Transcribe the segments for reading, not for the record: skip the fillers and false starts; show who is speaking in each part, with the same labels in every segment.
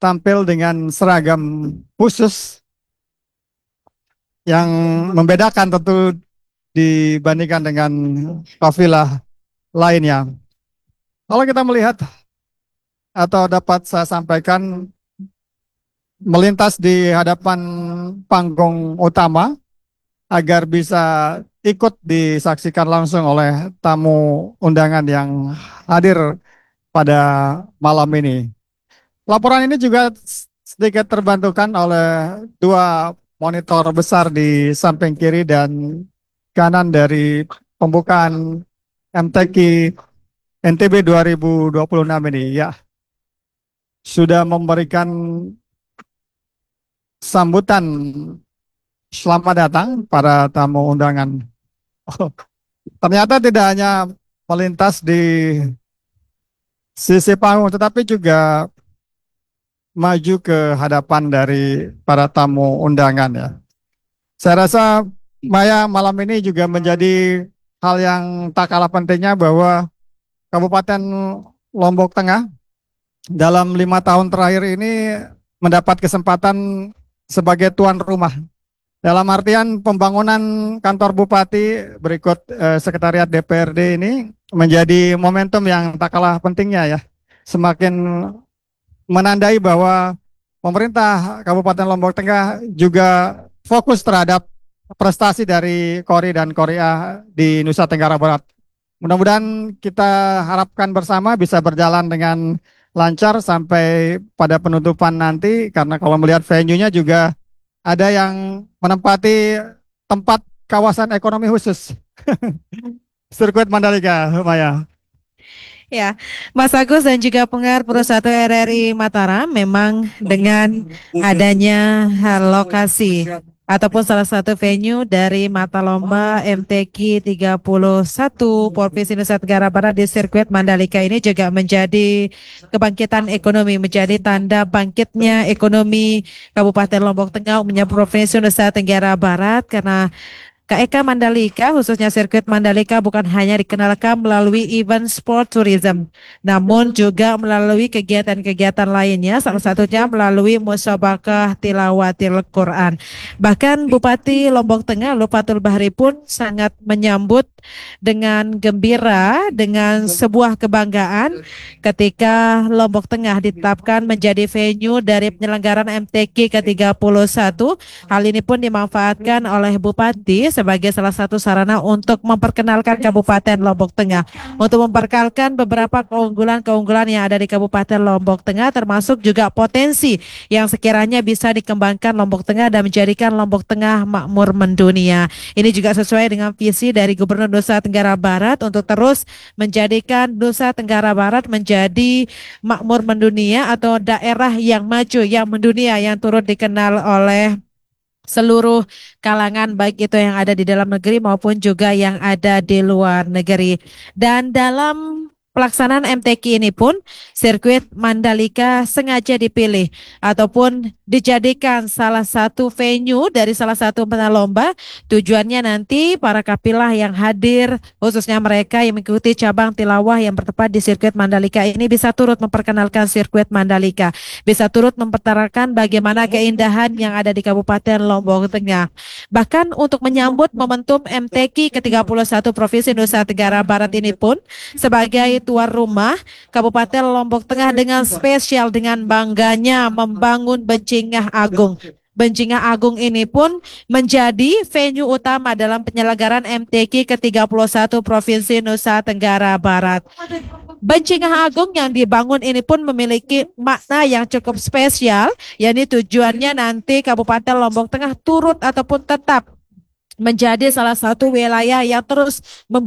Speaker 1: tampil dengan seragam khusus yang membedakan tentu dibandingkan dengan kafilah lainnya. Kalau kita melihat atau dapat saya sampaikan, melintas di hadapan panggung utama agar bisa ikut disaksikan langsung oleh tamu undangan yang hadir pada malam ini. Laporan ini juga sedikit terbantukan oleh dua monitor besar di samping kiri dan kanan dari pembukaan MTQ NTB 2026 ini. Ya, sudah memberikan sambutan selamat datang para tamu undangan. Oh, ternyata tidak hanya melintas di sisi panggung, tetapi juga maju ke hadapan dari para tamu undangan ya. Saya rasa Maya, malam ini juga menjadi hal yang tak kalah pentingnya bahwa Kabupaten Lombok Tengah dalam 5 tahun terakhir ini mendapat kesempatan sebagai tuan rumah. Dalam artian pembangunan kantor bupati berikut sekretariat DPRD ini menjadi momentum yang tak kalah pentingnya ya. Semakin menandai bahwa pemerintah Kabupaten Lombok Tengah juga fokus terhadap prestasi dari Kori dan Korea di Nusa Tenggara Barat. Mudah-mudahan kita harapkan bersama bisa berjalan dengan lancar sampai pada penutupan nanti, karena kalau melihat venue-nya juga ada yang menempati tempat kawasan ekonomi khusus. Sirkuit Mandalika, Maya.
Speaker 2: Ya, Mas Agus dan juga pendengar Pro 1 RRI Mataram, memang dengan adanya lokasi ataupun salah satu venue dari mata lomba MTQ 31 Provinsi Nusa Tenggara Barat di sirkuit Mandalika ini juga menjadi kebangkitan ekonomi, menjadi tanda bangkitnya ekonomi Kabupaten Lombok Tengah menjadi Provinsi Nusa Tenggara Barat, karena KEK Mandalika, khususnya sirkuit Mandalika, bukan hanya dikenalkan melalui event sport tourism, namun juga melalui kegiatan-kegiatan lainnya, salah satunya melalui musabaqah tilawatil Quran. Bahkan Bupati Lombok Tengah, Lufatul Bahri pun sangat menyambut dengan gembira, dengan sebuah kebanggaan ketika Lombok Tengah ditetapkan menjadi venue dari penyelenggaraan MTQ ke-31. Hal ini pun dimanfaatkan oleh Bupati sebagai salah satu sarana untuk memperkenalkan Kabupaten Lombok Tengah, untuk memperkenalkan beberapa keunggulan-keunggulan yang ada di Kabupaten Lombok Tengah, termasuk juga potensi yang sekiranya bisa dikembangkan Lombok Tengah dan menjadikan Lombok Tengah makmur mendunia. Ini juga sesuai dengan visi dari Gubernur Nusa Tenggara Barat untuk terus menjadikan Nusa Tenggara Barat menjadi makmur mendunia atau daerah yang maju, yang mendunia, yang turut dikenal oleh seluruh kalangan, baik itu yang ada di dalam negeri maupun juga yang ada di luar negeri. Dan dalam pelaksanaan MTQ ini pun sirkuit Mandalika sengaja dipilih ataupun dijadikan salah satu venue dari salah satu penyelomba. Tujuannya nanti para kafilah yang hadir, khususnya mereka yang mengikuti cabang tilawah yang bertempat di sirkuit Mandalika ini, bisa turut memperkenalkan sirkuit Mandalika, bisa turut mempertaruhkan bagaimana keindahan yang ada di Kabupaten Lombok Tengah. Bahkan untuk menyambut momentum MTQ ke-31 Provinsi Nusa Tenggara Barat ini pun, sebagai tuan rumah, Kabupaten Lombok Tengah dengan spesial, dengan bangganya membangun Bencingah Agung. Bencingah Agung ini pun menjadi venue utama dalam penyelenggaraan MTQ ke-31 Provinsi Nusa Tenggara Barat. Bencingah Agung yang dibangun ini pun memiliki makna yang cukup spesial, yakni tujuannya nanti Kabupaten Lombok Tengah turut ataupun tetap menjadi salah satu wilayah yang terus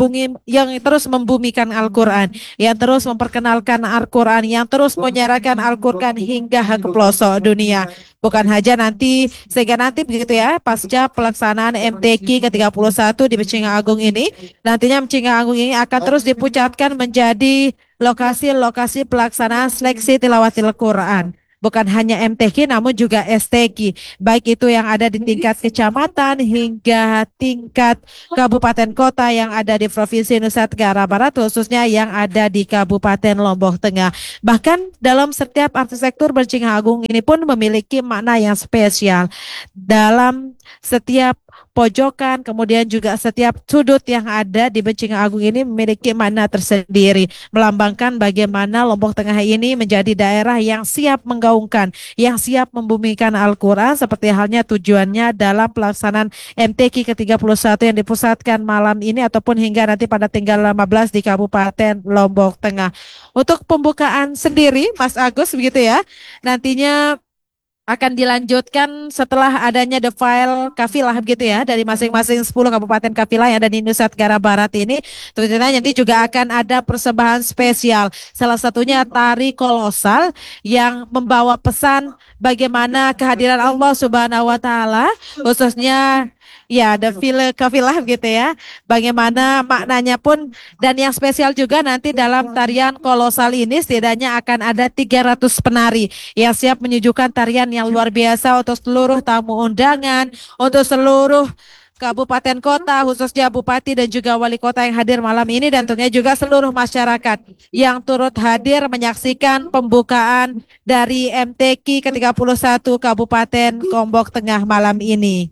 Speaker 2: membumikan Al-Quran, yang terus memperkenalkan Al-Quran, yang terus menyiarkan Al-Quran hingga ke pelosok dunia. Bukan hanya nanti, sehingga nanti begitu ya, pasca pelaksanaan MTQ ke-31 di Bencingah Agung ini, nantinya Bencingah Agung ini akan terus dipusatkan menjadi lokasi-lokasi pelaksanaan seleksi tilawatil Quran. bukan hanya MTQ namun juga STQ, baik itu yang ada di tingkat kecamatan hingga tingkat kabupaten kota yang ada di Provinsi Nusa Tenggara Barat, khususnya yang ada di Kabupaten Lombok Tengah. Bahkan dalam setiap arsitektur Bencing Agung ini pun memiliki makna yang spesial. Dalam setiap pojokan, kemudian juga setiap sudut yang ada di Bencing Agung ini memiliki makna tersendiri, melambangkan bagaimana Lombok Tengah ini menjadi daerah yang siap menggaungkan, yang siap membumikan Al-Quran, seperti halnya tujuannya dalam pelaksanaan MTQ ke-31 yang dipusatkan malam ini ataupun hingga nanti pada tanggal 15 di Kabupaten Lombok Tengah. Untuk pembukaan sendiri, Mas Agus, begitu ya, nantinya akan dilanjutkan setelah adanya the file kafilah begitu ya dari masing-masing 10 kabupaten kafilah yang ada di Nusa Tenggara Barat ini. Tentunya nanti juga akan ada persembahan spesial. Salah satunya tari kolosal yang membawa pesan bagaimana kehadiran Allah Subhanahu wa taala, khususnya ya the file kafilah gitu ya. Bagaimana maknanya pun, dan yang spesial juga nanti dalam tarian kolosal ini setidaknya akan ada 300 penari yang siap menyuguhkan tarian yang luar biasa untuk seluruh tamu undangan, untuk seluruh kabupaten kota, khususnya bupati dan juga wali kota yang hadir malam ini, dan tentunya juga seluruh masyarakat yang turut hadir menyaksikan pembukaan dari MTQ ke-31 Kabupaten Lombok Tengah malam ini.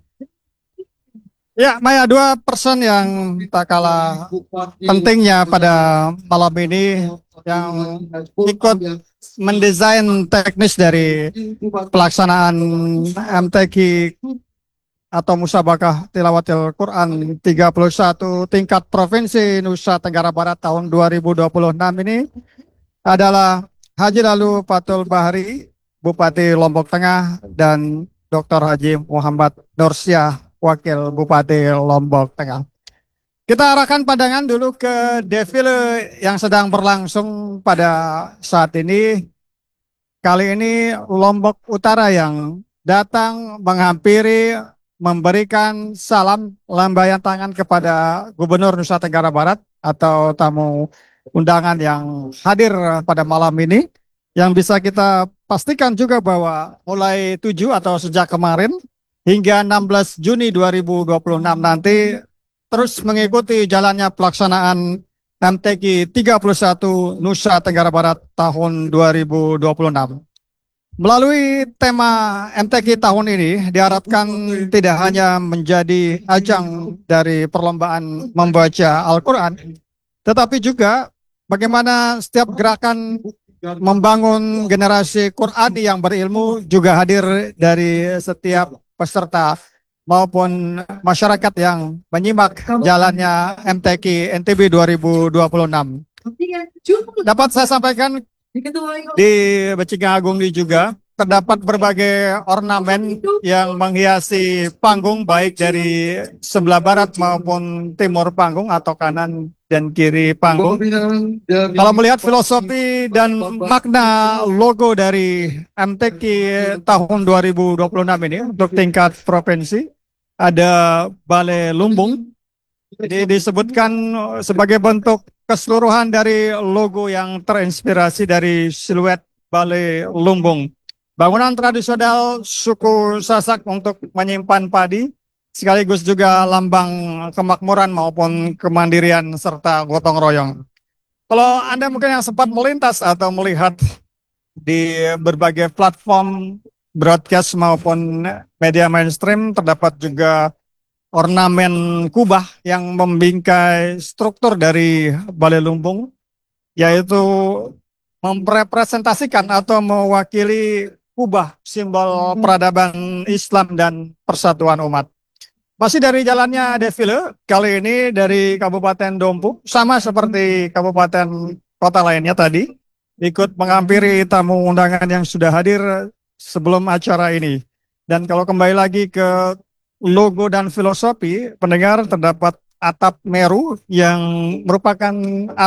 Speaker 1: Ya, Maya, dua person yang tak kalah pentingnya pada malam ini yang ikut mendesain teknis dari pelaksanaan MTQ atau Musabakah Tilawatil Quran 31 tingkat Provinsi Nusa Tenggara Barat tahun 2026 ini adalah Haji Lalu Fatul Bahri, Bupati Lombok Tengah, dan Dr. Haji Muhammad Nursyah, Wakil Bupati Lombok Tengah. Kita arahkan pandangan dulu ke defile yang sedang berlangsung pada saat ini. Kali ini Lombok Utara yang datang menghampiri, memberikan salam lambaian tangan kepada Gubernur Nusa Tenggara Barat atau tamu undangan yang hadir pada malam ini. Yang bisa kita pastikan juga bahwa mulai 7 atau sejak kemarin hingga 16 Juni 2026 nanti terus mengikuti jalannya pelaksanaan MTQ 31 Nusa Tenggara Barat tahun 2026. Melalui tema MTQ tahun ini diharapkan tidak hanya menjadi ajang dari perlombaan membaca Al-Quran, tetapi juga bagaimana setiap gerakan membangun generasi Qurani yang berilmu juga hadir dari setiap peserta maupun masyarakat yang menyimak jalannya MTQ NTB 2026. Dapat saya sampaikan di Bencing Agung ini juga terdapat berbagai ornamen yang menghiasi panggung baik dari sebelah barat maupun timur panggung atau kanan dan kiri panggung. Kalau melihat filosofi dan makna logo dari MTQ tahun 2026 ini untuk tingkat provinsi, ada Balai Lumbung. Jadi disebutkan sebagai bentuk keseluruhan dari logo yang terinspirasi dari siluet Balai Lumbung. Bangunan tradisional suku Sasak untuk menyimpan padi, sekaligus juga lambang kemakmuran maupun kemandirian serta gotong royong. Kalau Anda mungkin yang sempat melintas atau melihat di berbagai platform broadcast maupun media mainstream, terdapat juga ornamen kubah yang membingkai struktur dari Balai Lumbung, yaitu merepresentasikan atau mewakili kubah simbol peradaban Islam dan persatuan umat. Masih dari jalannya defile, kali ini dari Kabupaten Dompu, sama seperti kabupaten kota lainnya tadi, ikut menghampiri tamu undangan yang sudah hadir sebelum acara ini. Dan kalau kembali lagi ke logo dan filosofi, pendengar, terdapat atap Meru yang merupakan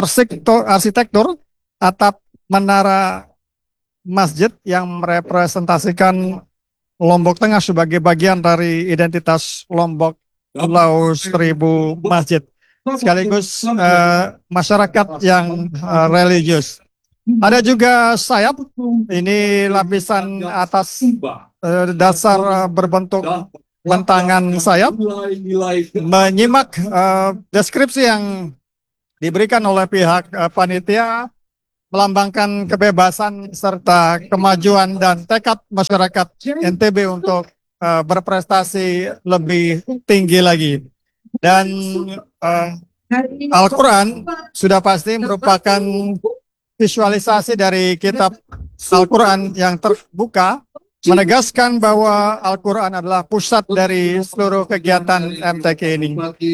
Speaker 1: arsitektur atap menara masjid yang merepresentasikan Lombok Tengah sebagai bagian dari identitas Lombok Pulau Seribu Masjid, sekaligus masyarakat yang religius. Ada juga sayap, ini lapisan atas dasar berbentuk bentangan sayap. Menyimak deskripsi yang diberikan oleh pihak panitia melambangkan kebebasan serta kemajuan dan tekad masyarakat NTB untuk berprestasi lebih tinggi lagi. Dan Al-Quran sudah pasti merupakan visualisasi dari kitab Al-Quran yang terbuka, menegaskan bahwa Al-Quran adalah pusat dari seluruh kegiatan MTQ ini.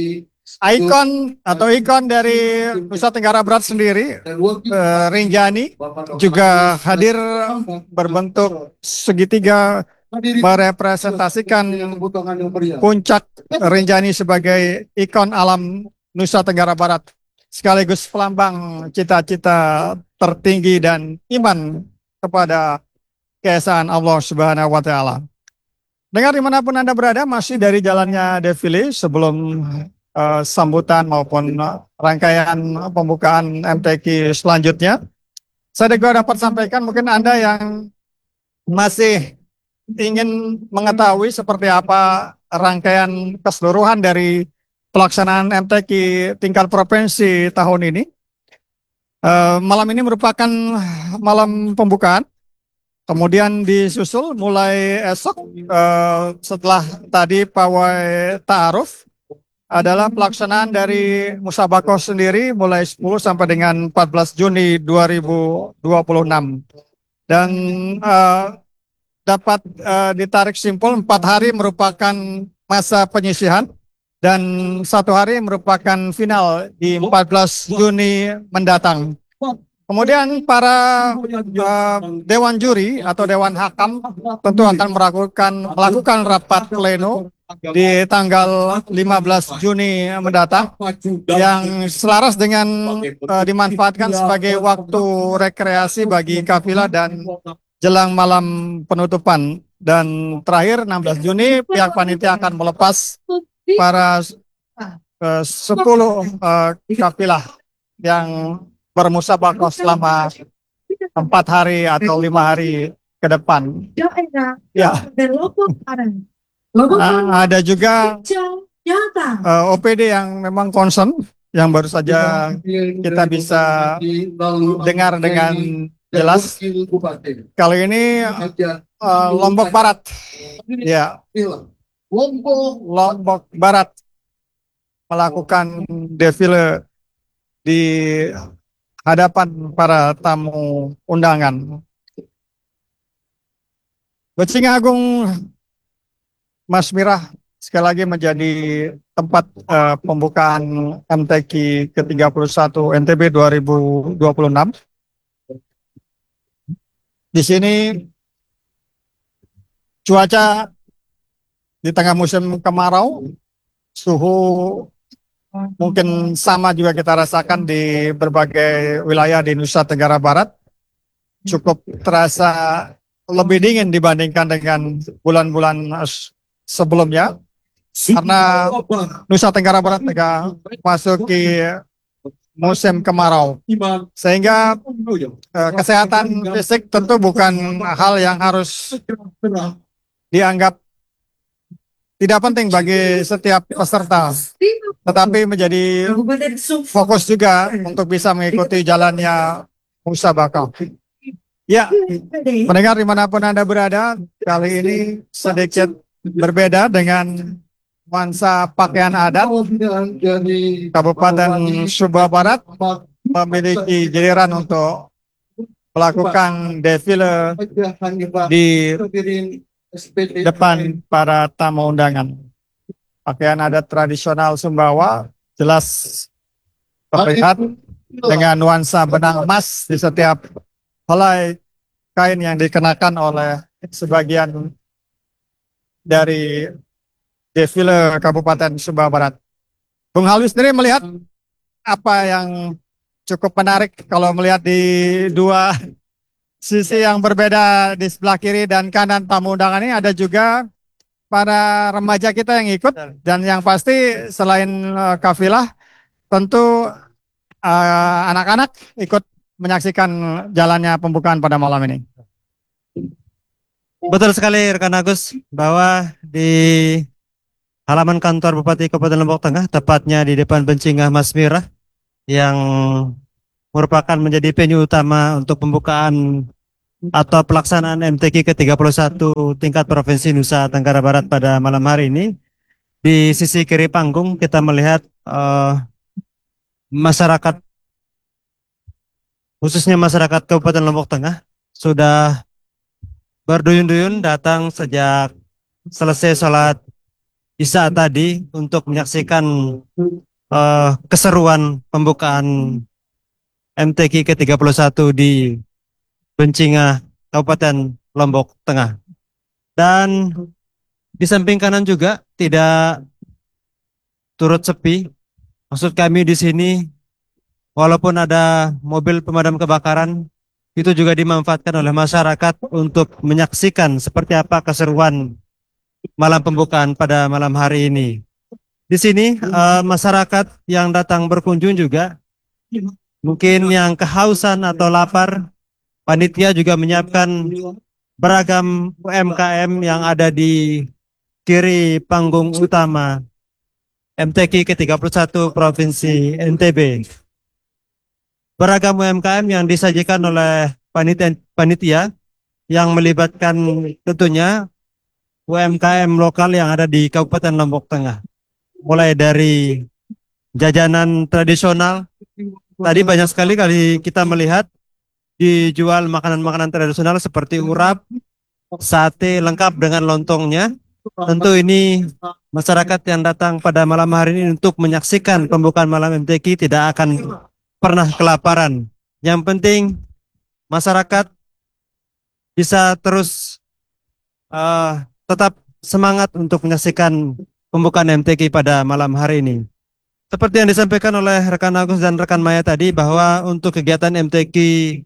Speaker 1: Ikon dari Nusa Tenggara Barat sendiri, Rinjani, juga hadir berbentuk segitiga, merepresentasikan puncak Rinjani sebagai ikon alam Nusa Tenggara Barat, sekaligus pelambang cita-cita tertinggi dan iman kepada keesaan Allah Subhanahu wa Ta'ala. Dengar dimanapun Anda berada, masih dari jalannya defile sebelum sambutan maupun rangkaian pembukaan MTQ selanjutnya. Saya juga dapat sampaikan, mungkin Anda yang masih ingin mengetahui seperti apa rangkaian keseluruhan dari pelaksanaan MTQ tingkat provinsi tahun ini. Malam ini merupakan malam pembukaan, kemudian disusul mulai esok setelah tadi pawai ta'aruf adalah pelaksanaan dari Musabakoh sendiri mulai 10 sampai dengan 14 Juni 2026. Dan dapat ditarik simpul 4 hari merupakan masa penyisihan dan 1 hari merupakan final di 14 Juni mendatang. Kemudian para dewan juri atau dewan hakam tentu akan melakukan rapat pleno di tanggal 15 Juni mendatang yang selaras dengan dimanfaatkan sebagai waktu rekreasi bagi kafilah dan jelang malam penutupan. Dan terakhir 16 Juni pihak panitia akan melepas para 10 kafilah yang bermusabakoh selama 4 hari atau 5 hari ke depan. Ya. Ada juga OPD yang memang concern yang baru saja kita bisa dengar dengan jelas. Kali ini Lombok Barat, ya, Lombok Barat melakukan defile di hadapan para tamu undangan. Becinga Agung Mas Mirah sekali lagi menjadi tempat pembukaan MTQ ke-31 NTB 2026. Di sini cuaca di tengah musim kemarau, suhu mungkin sama juga kita rasakan di berbagai wilayah di Nusa Tenggara Barat. Cukup terasa lebih dingin dibandingkan dengan bulan-bulan sebelumnya. Karena Nusa Tenggara Barat tengah masuki musim kemarau. Sehingga kesehatan fisik tentu bukan hal yang harus dianggap tidak penting bagi setiap peserta, tetapi menjadi fokus juga untuk bisa mengikuti jalannya musabakoh. Ya, pendengar dimanapun Anda berada, kali ini sedikit berbeda dengan nuansa pakaian adat. Kabupaten Sumbawa Barat memiliki giliran untuk melakukan defile di depan para tamu undangan. Pakaian adat tradisional Sumbawa jelas terlihat dengan nuansa benang emas di setiap helai kain yang dikenakan oleh sebagian dari defile Kabupaten Sumbawa Barat. Bung Halwi sendiri melihat apa yang cukup menarik kalau melihat di dua sisi yang berbeda di sebelah kiri dan kanan tamu undangan ini ada juga para remaja kita yang ikut, dan yang pasti selain kafilah tentu anak-anak ikut menyaksikan jalannya pembukaan pada malam ini.
Speaker 3: Betul sekali rekan Agus bahwa di halaman kantor Bupati Kabupaten Lombok Tengah, tepatnya di depan Bencingah Mas Mirah yang merupakan menjadi venue utama untuk pembukaan atau pelaksanaan MTQ ke-31 tingkat Provinsi Nusa Tenggara Barat pada malam hari ini. Di sisi kiri panggung kita melihat masyarakat, khususnya masyarakat Kabupaten Lombok Tengah, sudah berduyun-duyun datang sejak selesai sholat Isya tadi untuk menyaksikan keseruan pembukaan MTQ ke-31 di Bencingah, Kabupaten Lombok Tengah. Dan di samping kanan juga tidak turut sepi. Maksud kami di sini, walaupun ada mobil pemadam kebakaran, itu juga dimanfaatkan oleh masyarakat untuk menyaksikan seperti apa keseruan malam pembukaan pada malam hari ini. Di sini masyarakat yang datang berkunjung juga mungkin yang kehausan atau lapar, panitia juga menyiapkan beragam UMKM yang ada di kiri panggung utama MTQ ke-31 Provinsi NTB. Beragam UMKM yang disajikan oleh panitia yang melibatkan tentunya UMKM lokal yang ada di Kabupaten Lombok Tengah. Mulai dari jajanan tradisional, tadi banyak sekali kita melihat dijual makanan-makanan tradisional seperti urap, sate lengkap dengan lontongnya. Tentu ini masyarakat yang datang pada malam hari ini untuk menyaksikan pembukaan malam MTQ tidak akan pernah kelaparan. Yang penting masyarakat bisa terus tetap semangat untuk menyaksikan pembukaan MTQ pada malam hari ini. Seperti yang disampaikan oleh rekan Agus dan rekan Maya tadi bahwa untuk kegiatan MTQ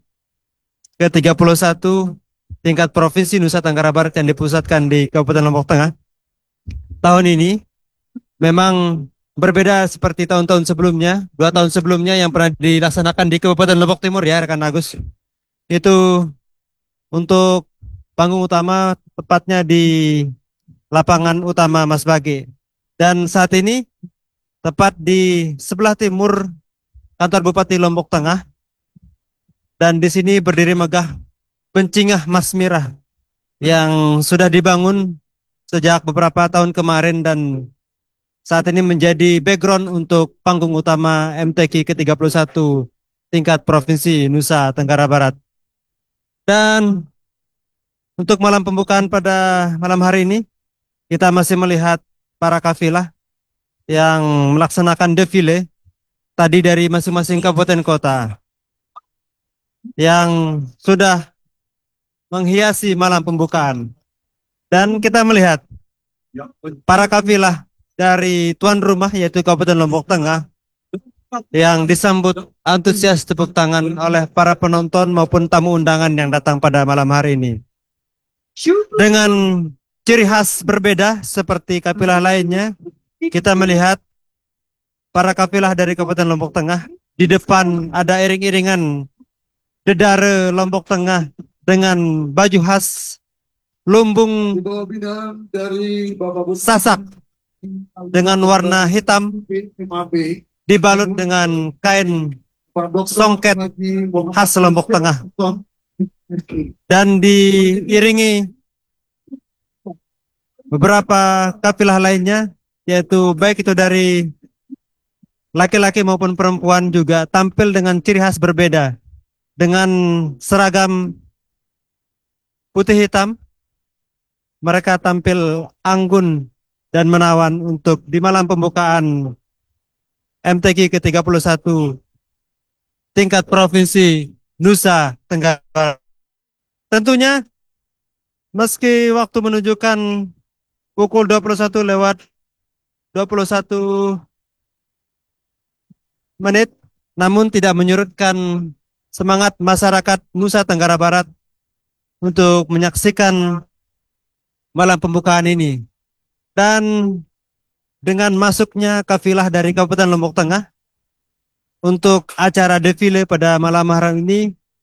Speaker 3: ke-31 tingkat Provinsi Nusa Tenggara Barat yang dipusatkan di Kabupaten Lombok Tengah tahun ini memang berbeda seperti tahun-tahun sebelumnya. 2 tahun sebelumnya yang pernah dilaksanakan di Kabupaten Lombok Timur ya rekan Agus, itu untuk panggung utama tepatnya di lapangan utama Mas Bage. Dan saat ini tepat di sebelah timur kantor Bupati Lombok Tengah, dan di sini berdiri megah Bencingah Mas Mirah yang sudah dibangun sejak beberapa tahun kemarin dan saat ini menjadi background untuk panggung utama MTQ ke-31 tingkat Provinsi Nusa Tenggara Barat. Dan untuk malam pembukaan pada malam hari ini, kita masih melihat para kafilah yang melaksanakan defile tadi dari masing-masing kabupaten kota yang sudah menghiasi malam pembukaan. Dan kita melihat para kafilah dari tuan rumah yaitu Kabupaten Lombok Tengah yang disambut antusias tepuk tangan oleh para penonton maupun tamu undangan yang datang pada malam hari ini. Dengan ciri khas berbeda seperti kafilah lainnya, kita melihat para kafilah dari Kabupaten Lombok Tengah. Di depan ada iring-iringan dedare Lombok Tengah dengan baju khas lumbung sasak dengan warna hitam dibalut dengan kain songket khas Lombok Tengah dan diiringi beberapa kafilah lainnya, yaitu baik itu dari laki-laki maupun perempuan juga tampil dengan ciri khas berbeda dengan seragam putih hitam. Mereka tampil anggun dan menawan untuk di malam pembukaan MTQ ke-31 tingkat Provinsi Nusa Tenggara Barat. Tentunya meski waktu menunjukkan pukul 21 lewat 21 menit, namun tidak menyurutkan semangat masyarakat Nusa Tenggara Barat untuk menyaksikan malam pembukaan ini. Dan dengan masuknya kafilah dari Kabupaten Lombok Tengah, untuk acara defile pada malam hari ini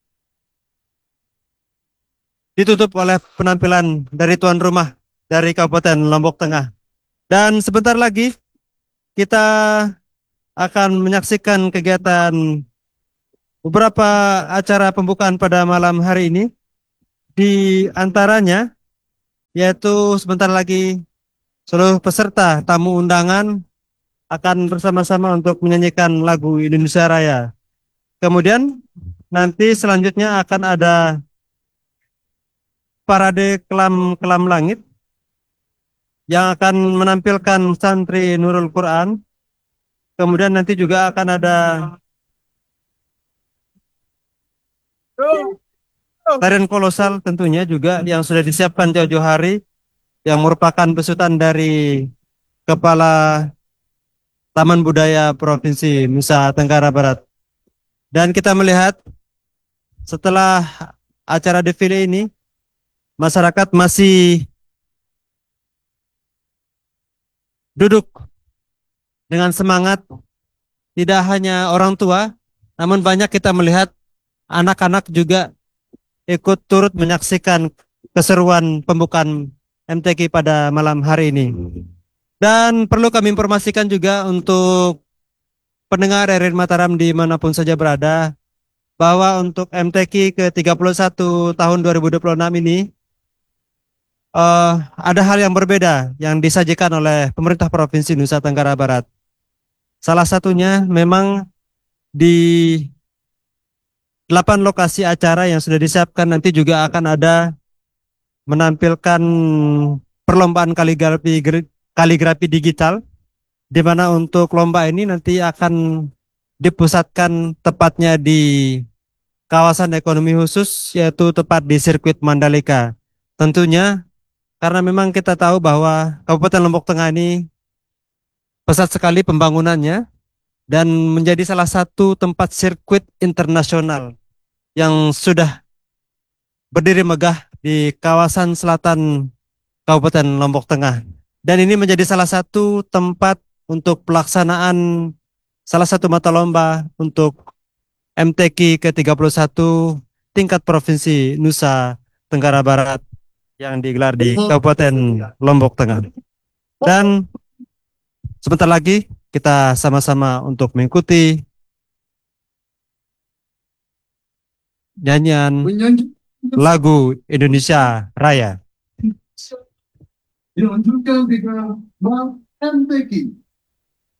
Speaker 3: ditutup oleh penampilan dari tuan rumah dari Kabupaten Lombok Tengah. Dan sebentar lagi kita akan menyaksikan kegiatan beberapa acara pembukaan pada malam hari ini. Di antaranya yaitu sebentar lagi seluruh peserta tamu undangan akan bersama-sama untuk menyanyikan lagu Indonesia Raya. Kemudian nanti selanjutnya akan ada parade kelam-kelam langit yang akan menampilkan santri Nurul Quran. Kemudian nanti juga akan ada tarian kolosal tentunya juga yang sudah disiapkan jauh-jauh hari yang merupakan besutan dari Kepala Taman Budaya Provinsi Nusa Tenggara Barat. Dan kita melihat setelah acara defile ini, masyarakat masih duduk dengan semangat, tidak hanya orang tua, namun banyak kita melihat anak-anak juga ikut turut menyaksikan keseruan pembukaan MTQ pada malam hari ini. Dan perlu kami informasikan juga untuk pendengar RRI Mataram dimanapun saja berada, bahwa untuk MTQ ke-31 tahun 2026 ini ada hal yang berbeda yang disajikan oleh pemerintah Provinsi Nusa Tenggara Barat. Salah satunya memang di 8 lokasi acara yang sudah disiapkan nanti juga akan ada menampilkan perlombaan kaligrafi digital, di mana untuk lomba ini nanti akan dipusatkan tepatnya di kawasan ekonomi khusus, yaitu tepat di sirkuit Mandalika. Tentunya karena memang kita tahu bahwa Kabupaten Lombok Tengah ini pesat sekali pembangunannya dan menjadi salah satu tempat sirkuit internasional yang sudah berdiri megah di kawasan selatan Kabupaten Lombok Tengah. Dan ini menjadi salah satu tempat untuk pelaksanaan salah satu mata lomba untuk MTQ ke-31 tingkat Provinsi Nusa Tenggara Barat yang digelar di Kabupaten Lombok Tengah. Dan sebentar lagi kita sama-sama untuk mengikuti nyanyian lagu Indonesia Raya.
Speaker 4: Dilanjutkan dengan MTQ